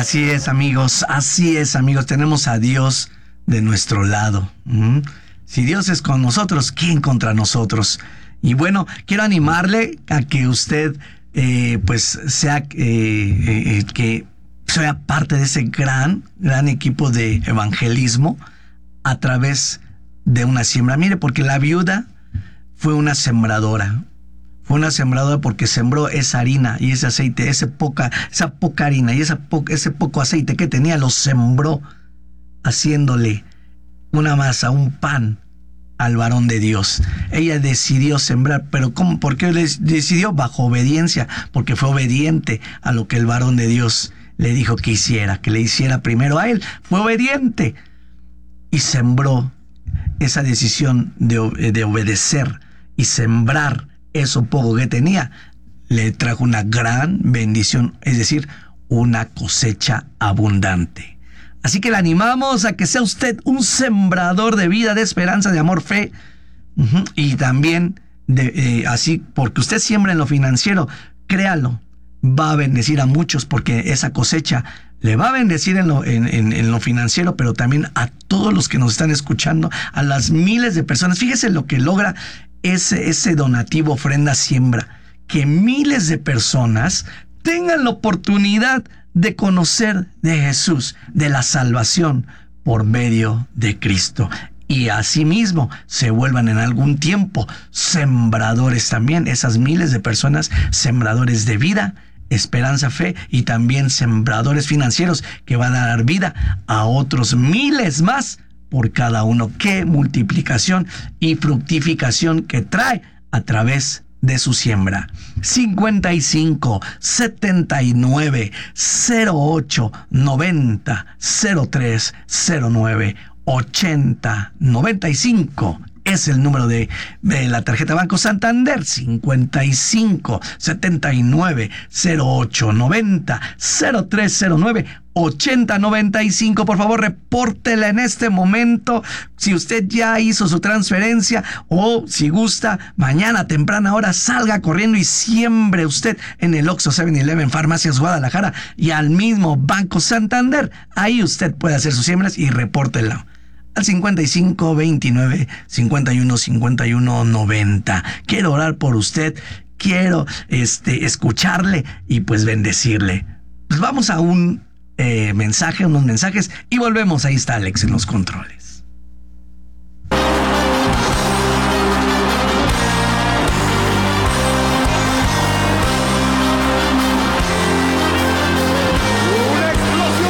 Así es, amigos, tenemos a Dios de nuestro lado. Si Dios es con nosotros, ¿quién contra nosotros? Y bueno, quiero animarle a que usted que sea parte de ese gran equipo de evangelismo a través de una siembra. Mire, porque la viuda fue una sembradora. Fue una sembradora porque sembró esa harina y ese aceite, esa poca harina y ese poco aceite que tenía, lo sembró haciéndole una masa, un pan al varón de Dios. Ella decidió sembrar, pero ¿cómo? ¿Por qué decidió? Bajo obediencia, porque fue obediente a lo que el varón de Dios le dijo que hiciera, que le hiciera primero a él. Fue obediente y sembró. Esa decisión de obedecer y sembrar eso poco que tenía le trajo una gran bendición, es decir, una cosecha abundante. Así que le animamos a que sea usted un sembrador de vida, de esperanza, de amor, fe, y también así, porque usted siembra en lo financiero, créalo, va a bendecir a muchos, porque esa cosecha le va a bendecir en lo financiero, pero también a todos los que nos están escuchando, a las miles de personas. Fíjese lo que logra ese donativo, ofrenda, siembra, que miles de personas tengan la oportunidad de conocer de Jesús, de la salvación por medio de Cristo. Y asimismo se vuelvan en algún tiempo sembradores también, esas miles de personas, sembradores de vida, esperanza, fe, y también sembradores financieros que van a dar vida a otros miles más por cada uno. ¡Qué multiplicación y fructificación que trae a través de su siembra! 55 79 08 90 03 09 80 95 es el número de la tarjeta Banco Santander. 55 79 08 90 03 09 80 95. Por favor, repórtela en este momento si usted ya hizo su transferencia, o si gusta, mañana a temprana hora salga corriendo y siembre usted en el Oxxo, 7-Eleven, Farmacias Guadalajara y al mismo Banco Santander. Ahí usted puede hacer sus siembras y repórtela al 55 29 51 51 90. Quiero orar por usted, quiero escucharle y pues bendecirle. Pues vamos a unos mensajes y volvemos. Ahí está Alex en los controles.